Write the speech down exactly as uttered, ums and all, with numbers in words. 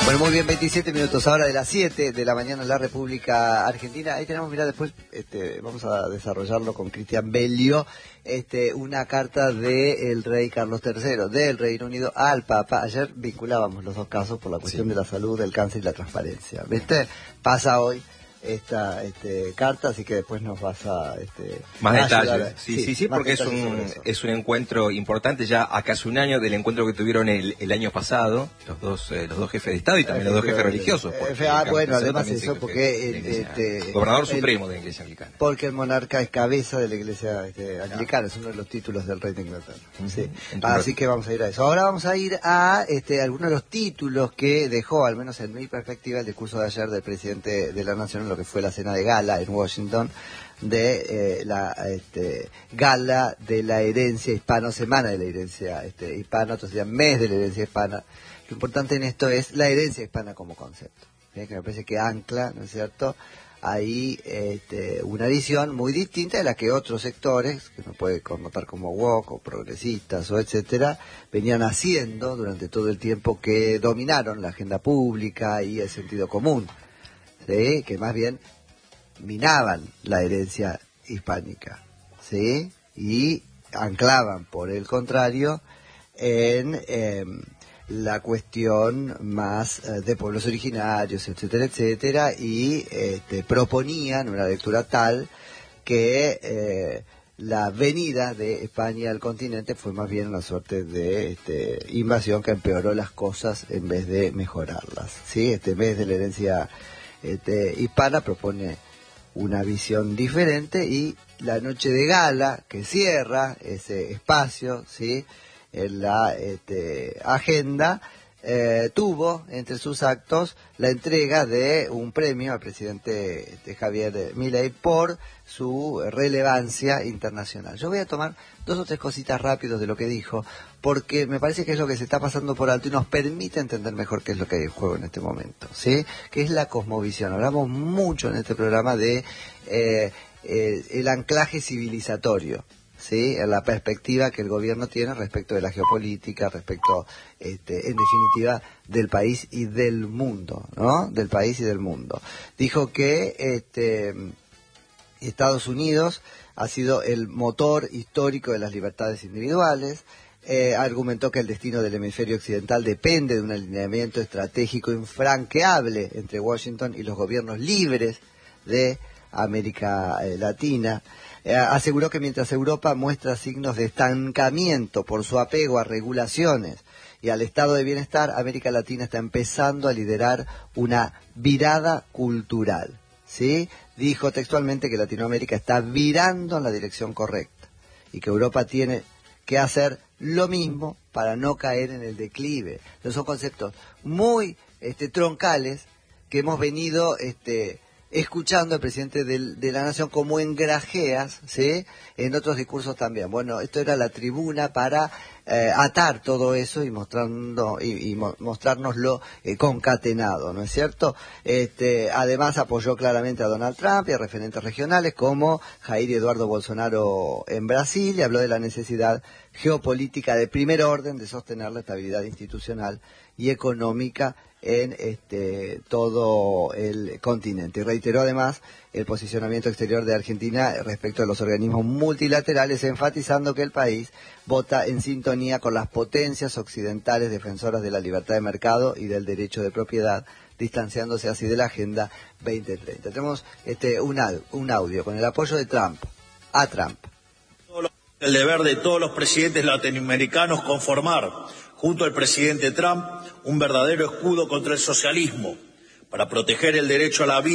Bueno, muy bien, veintisiete minutos ahora de las siete de la mañana en la República Argentina. Ahí tenemos, mirá, después este, vamos a desarrollarlo con Cristian Bellio, este, una carta del rey Carlos tercero, del Reino Unido al Papa. Ayer vinculábamos los dos casos por la cuestión sí. de la salud, del cáncer y la transparencia. ¿Viste? Pasa hoy esta este, carta, así que después nos vas a... Este, más a detalles, ayudar. sí, sí, sí, sí, porque es un, es un encuentro importante ya a casi un año del encuentro que tuvieron el, el año pasado, los dos eh, los dos jefes de Estado y también los dos jefes religiosos. Porque ah, bueno, además eso, porque... El, este, gobernador el, supremo de la Iglesia Anglicana. Porque el monarca es cabeza de la Iglesia este, Anglicana, es uno de los títulos del rey de Inglaterra. Uh-huh. Sí. Así que vamos a ir a eso. Ahora vamos a ir a este, algunos de los títulos que dejó, al menos en mi perspectiva, el discurso de ayer del presidente de la Nación en lo que fue la cena de gala en Washington, de eh, la este, gala de la herencia hispana, semana de la herencia este, hispana, otros días mes de la herencia hispana. Lo importante en esto es la herencia hispana como concepto, ¿sí? Que me parece que ancla, ¿no es cierto?, ahí este, una visión muy distinta de la que otros sectores, que uno puede connotar como woke o progresistas o etcétera, venían haciendo durante todo el tiempo que dominaron la agenda pública y el sentido común, ¿sí? Que más bien minaban la herencia hispánica, ¿sí? Y anclaban, por el contrario, en eh, la cuestión más eh, de pueblos originarios, etcétera, etcétera, y este, proponían una lectura tal que eh, la venida de España al continente fue más bien una suerte de este, invasión que empeoró las cosas en vez de mejorarlas, ¿sí? Este, en vez de la herencia este, hispana propone una visión diferente, y la noche de gala que cierra ese espacio, ¿sí?, en la este, agenda, eh, tuvo entre sus actos la entrega de un premio al presidente este, Javier Milei por su relevancia internacional. Yo voy a tomar dos o tres cositas rápidos de lo que dijo, porque me parece que es lo que se está pasando por alto y nos permite entender mejor qué es lo que hay en juego en este momento, ¿sí? Que es la cosmovisión. Hablamos mucho en este programa de eh, eh, el anclaje civilizatorio, ¿sí? En la perspectiva que el gobierno tiene respecto de la geopolítica, respecto, este, en definitiva, del país y del mundo, ¿no? Del país y del mundo. Dijo que este, Estados Unidos ha sido el motor histórico de las libertades individuales. Eh, argumentó que el destino del hemisferio occidental depende de un alineamiento estratégico infranqueable entre Washington y los gobiernos libres de América eh, Latina. Eh, aseguró que mientras Europa muestra signos de estancamiento por su apego a regulaciones y al estado de bienestar, América Latina está empezando a liderar una virada cultural, ¿sí? Dijo textualmente que Latinoamérica está virando en la dirección correcta y que Europa tiene que hacer lo mismo para no caer en el declive. Entonces son conceptos muy este, troncales que hemos venido este, escuchando al presidente del, de la Nación como en grajeas, ¿sí?, en otros discursos también. Bueno, esto era la tribuna para eh, atar todo eso y mostrando y, y mo mostrárnoslo eh, concatenado, ¿no es cierto? Este, además apoyó claramente a Donald Trump y a referentes regionales como Jair Eduardo Bolsonaro en Brasil, y habló de la necesidad geopolítica de primer orden de sostener la estabilidad institucional y económica en este todo el continente. Y reiteró además el posicionamiento exterior de Argentina respecto a los organismos multilaterales, enfatizando que el país vota en sintonía con las potencias occidentales defensoras de la libertad de mercado y del derecho de propiedad, distanciándose así de la Agenda veinte treinta. Tenemos este un, un audio con el apoyo de Trump, a Trump. El deber de todos los presidentes latinoamericanos conformar, junto al presidente Trump, un verdadero escudo contra el socialismo, para proteger el derecho a la vida